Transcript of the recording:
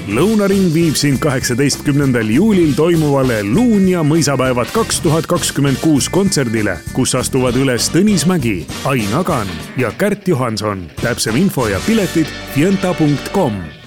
Lõunaring viib sind 18. juulil toimuvale Luun ja mõisapäevad 2026 kontserdile, kus astuvad üles Tõnis Mägi, Ain Agan ja Kärt Johanson. Täpsem info ja piletid fienta.com.